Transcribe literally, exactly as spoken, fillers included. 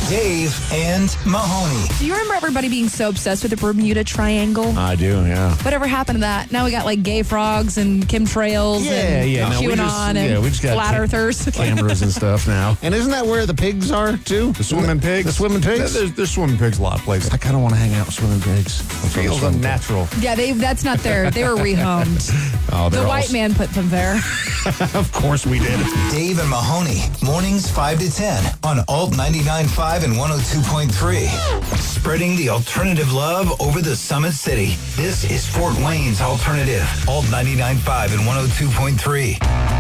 Dave and Mahoney. Do you remember everybody being so obsessed with the Bermuda Triangle? I do, yeah. Whatever happened to that? Now we got like gay frogs and chemtrails Yeah, and yeah. No, we QAnon just- and yeah, we just got flat ca- earthers. Cameras and stuff now. And isn't that where the pigs are, too? The swimming pigs? The swimming pigs? There's, there's swimming pigs a lot of places. I kind of want to hang out with swimming pigs. It feels unnatural. Yeah, they that's not there. They were rehomed. Oh, The they're all- white man put them there. Of course we did. Dave and Mahoney, mornings five to ten on Alt ninety-nine point five and one oh two point three. Spreading the alternative love over the Summit City. This is Fort Wayne's Alternative. Alt ninety-nine point five and one oh two point three.